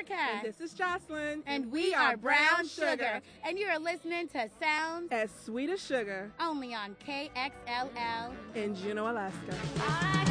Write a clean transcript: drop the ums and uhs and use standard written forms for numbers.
Erica. And this is Jocelyn. And we are Brown Sugar. And you are listening to Sounds As Sweet as Sugar. Only on KXLL In Juneau, Alaska.